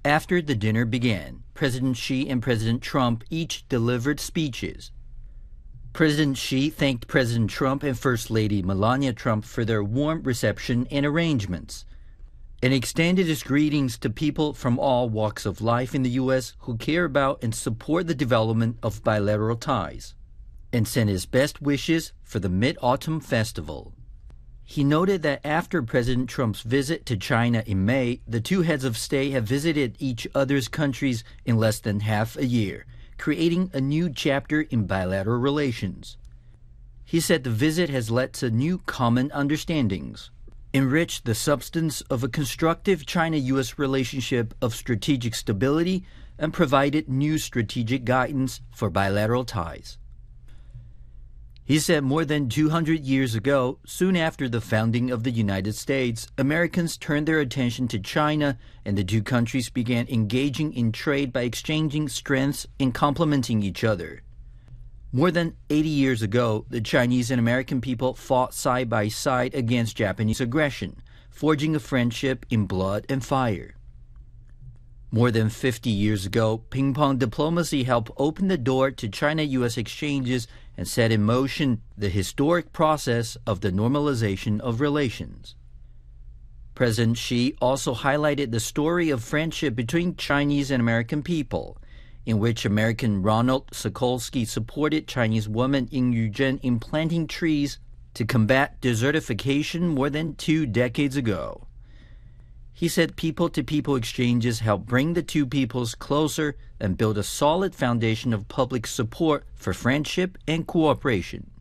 After the dinner began, President Xi and President Trump each delivered speeches. President Xi thanked President Trump and First Lady Melania Trump for their warm reception and arrangements, and extended his greetings to people from all walks of life in the U.S. who care about and support the development of bilateral ties, and sent his best wishes for the Mid-Autumn Festival. He noted that after President Trump's visit to China in May, the two heads of state have visited each other's countries in less than half a year, creating a new chapter in bilateral relations. He said the visit has led to new common understandings, enriched the substance of a constructive China-U.S. relationship of strategic stability, and provided new strategic guidance for bilateral ties. He said more than 200 years ago, soon after the founding of the United States, Americans turned their attention to China, and the two countries began engaging in trade by exchanging strengths and complementing each other. More than 80 years ago, the Chinese and American people fought side by side against Japanese aggression, forging a friendship in blood and fire. More than 50 years ago, ping-pong diplomacy helped open the door to China-U.S. exchanges and set in motion the historic process of the normalization of relations. President Xi also highlighted the story of friendship between Chinese and American people, in which American Ronald Sokolsky supported Chinese woman Ying Yuzhen in planting trees to combat desertification more than 2 decades ago. He said people-to-people exchanges help bring the two peoples closer and build a solid foundation of public support for friendship and cooperation.